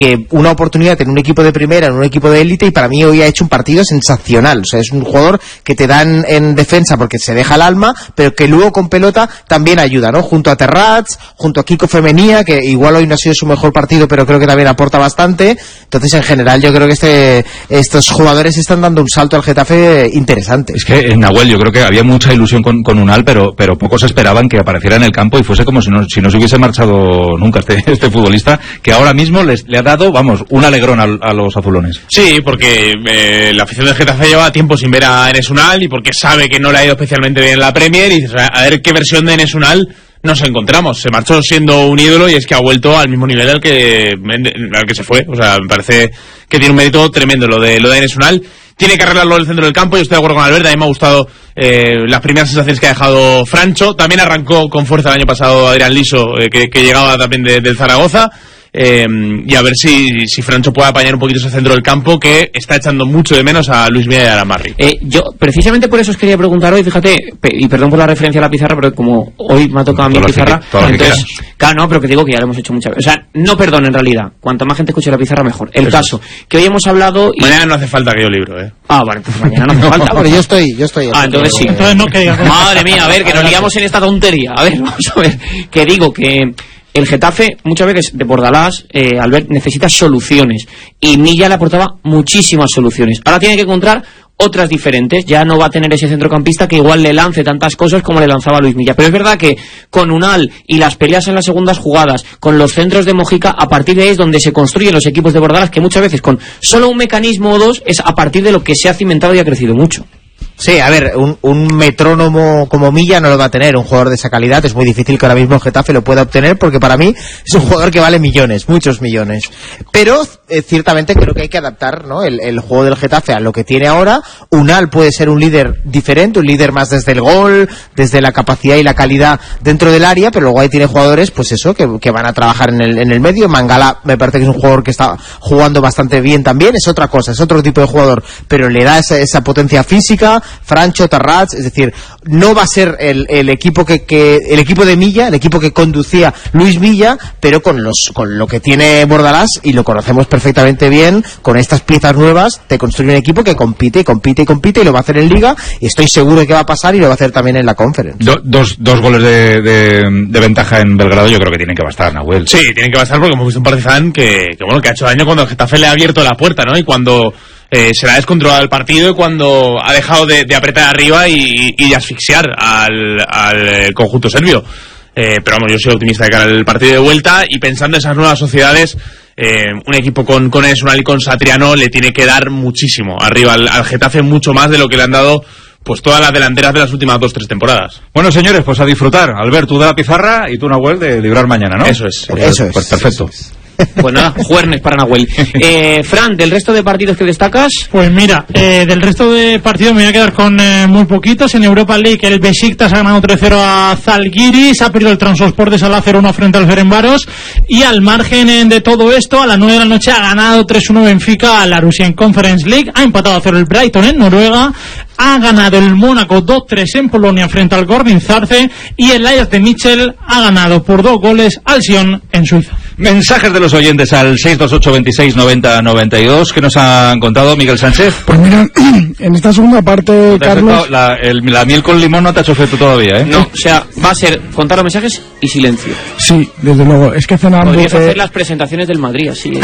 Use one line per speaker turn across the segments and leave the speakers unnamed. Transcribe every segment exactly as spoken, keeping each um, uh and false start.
que una oportunidad en un equipo de primera, en un equipo de élite, y para mí hoy ha hecho un partido sensacional. O sea, es un jugador que te dan en defensa porque se deja el alma, pero que luego con pelota también ayuda, ¿no? Junto a Terrats, junto a Kiko Femenía, que igual hoy no ha sido su mejor partido, pero creo que también aporta bastante. Entonces, en general, yo creo que este estos jugadores están dando un salto al Getafe interesante.
Es que en Nahuel yo creo que había mucha ilusión con, con Unal, pero, pero pocos esperaban que apareciera en el campo y fuese como si no, si no se hubiese marchado nunca este, este futbolista, que ahora mismo les, le ha dado, vamos, un alegrón a, a los azulones.
Sí, porque eh, la afición del Getafe lleva tiempo sin ver a Enes Unal y porque sabe que no le ha ido especialmente bien en la Premier y dices, a ver qué versión de Enes Unal nos encontramos. Se marchó siendo un ídolo y es que ha vuelto al mismo nivel al que, al que se fue. O sea, me parece que tiene un mérito tremendo lo de, lo de Enes Unal. Tiene que arreglarlo del centro del campo. Yo estoy de acuerdo con Albert. A mí me ha gustado eh, las primeras sensaciones que ha dejado Francho. También arrancó con fuerza el año pasado Adrián Liso, eh, que, que llegaba también de, del Zaragoza. Eh, y a ver si, si Francho puede apañar un poquito ese centro del campo que está echando mucho de menos a Luis Milla y a Alamarri.
Eh, yo, precisamente por eso os quería preguntar hoy, fíjate, y perdón por la referencia a la pizarra, pero como hoy me ha tocado a mi pizarra, que, entonces, claro, no, pero que digo que ya lo hemos hecho muchas veces. O sea, no perdón en realidad, cuanto más gente escuche la pizarra mejor. El eso caso, es. que hoy hemos hablado... Y...
Mañana no hace falta que yo libro, ¿eh?
Ah, vale, pues mañana no hace falta.
Pero yo estoy, yo estoy...
Ah, entonces sí.
Entonces no que digas...
Madre mía, a ver, que nos liamos en esta tontería. A ver, vamos a ver, que digo que... El Getafe, muchas veces, de Bordalás, eh, Albert, necesita soluciones. Y Milla le aportaba muchísimas soluciones. Ahora tiene que encontrar otras diferentes. Ya no va a tener ese centrocampista que igual le lance tantas cosas como le lanzaba Luis Milla. Pero es verdad que con Unal y las peleas en las segundas jugadas, con los centros de Mojica, a partir de ahí es donde se construyen los equipos de Bordalás, que muchas veces con solo un mecanismo o dos es a partir de lo que se ha cimentado y ha crecido mucho.
Sí, a ver, un, un metrónomo como Milla no lo va a tener, un jugador de esa calidad. Es muy difícil que ahora mismo el Getafe lo pueda obtener porque para mí es un jugador que vale millones, muchos millones. Pero eh, ciertamente creo que hay que adaptar, ¿no?, el, el juego del Getafe a lo que tiene ahora. Unal puede ser un líder diferente, un líder más desde el gol, desde la capacidad y la calidad dentro del área, pero luego ahí tiene jugadores, pues eso, que, que van a trabajar en el, en el medio. Mangala me parece que es un jugador que está jugando bastante bien también, es otra cosa, es otro tipo de jugador, pero le da esa, esa potencia física. Francho, Tarrats, es decir, no va a ser el, el equipo que, que el equipo de Milla, el equipo que conducía Luis Milla, pero con los con lo que tiene Bordalás, y lo conocemos perfectamente bien, con estas piezas nuevas te construye un equipo que compite y compite y compite y lo va a hacer en Liga, y estoy seguro de que va a pasar y lo va a hacer también en la Conference.
Do, dos, dos goles de, de, de ventaja en Belgrado yo creo que tienen que bastar, Nahuel.
Sí, tienen que bastar porque hemos visto un Partizan que, que bueno, que ha hecho daño cuando el Getafe le ha abierto la puerta, ¿no? Y cuando Eh, se le ha descontrolado el partido y cuando ha dejado de, de apretar arriba y, y de asfixiar al, al conjunto serbio. Eh, pero vamos, yo soy optimista de cara al partido de vuelta y pensando en esas nuevas sociedades, eh, un equipo con, con Enes Unal y con Satriano le tiene que dar muchísimo arriba al, al Getafe, mucho más de lo que le han dado pues todas las delanteras de las últimas dos, tres temporadas.
Bueno, señores, pues a disfrutar. Albert, tú de la pizarra y tú, Nahuel, de librar mañana, ¿no?
Eso es.
Pues,
eso es.
Pues perfecto.
Pues nada, juernes para Nahuel. Eh, Fran, ¿del resto de partidos que destacas?
Pues mira, eh, del resto de partidos me voy a quedar con eh, muy poquitos. En Europa League el Besiktas ha ganado tres cero a Zalgiris, ha perdido el Trabzonspor de Sala cero uno frente al Ferencváros, y al margen de todo esto, a las nueve de la noche ha ganado tres uno Benfica a la Russian Conference League, ha empatado a cero el Brighton en Noruega, ha ganado el Mónaco dos tres en Polonia frente al Gordon Zarce, y el Ajax de Mitchell ha ganado por dos goles al Sion en Suiza.
Mensajes de los oyentes al seis dos ocho veintiséis noventa noventa y dos. ¿Qué nos han contado, Miguel Sánchez?
Pues mira, en esta segunda parte, Carlos...
La, el, la miel con limón no te ha hecho efecto todavía, ¿eh?
No, o sea, va a ser contar los mensajes y silencio.
Sí, desde luego. Es que cenando...
Podrías
eh...
hacer las presentaciones del Madrid, así. Eh.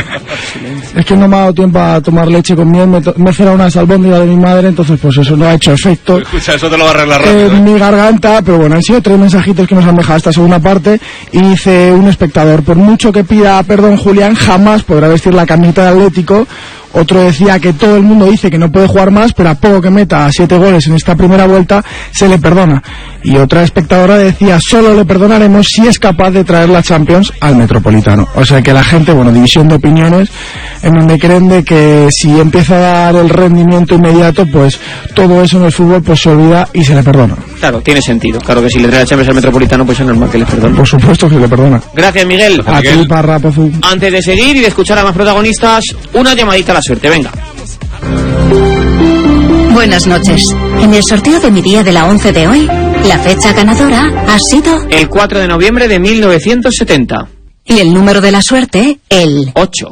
Es que no me ha dado tiempo a tomar leche con miel. Me, to... me he cenado unas albóndigas de mi madre, entonces pues eso no ha hecho efecto.
Escucha, eso te lo va a arreglar rápido.
En eh, mi garganta, pero bueno, han sido tres mensajitos que nos han dejado esta segunda parte. Y dice un espectador: por mucho que pida perdón Julián, jamás podrá vestir la camiseta de Atlético. Otro decía que todo el mundo dice que no puede jugar más, pero a poco que meta siete goles en esta primera vuelta se le perdona. Y otra espectadora decía: solo le perdonaremos si es capaz de traer la Champions al Metropolitano. O sea que la gente, bueno, división de opiniones, en donde creen de que si empieza a dar el rendimiento inmediato, pues todo eso en el fútbol pues se olvida y se le perdona.
Claro, tiene sentido. Claro que si le trae la Champions al Metropolitano, pues es normal que le perdone.
Por supuesto que le perdona.
Gracias, Miguel.
A ti, Parra, Pozu.
Antes de seguir y de escuchar a más protagonistas, una llamadita a la suerte, venga.
Buenas noches. En el sorteo de mi día de la once de hoy, la fecha ganadora ha sido...
el cuatro de noviembre de mil novecientos setenta.
Y el número de la suerte, el
ocho.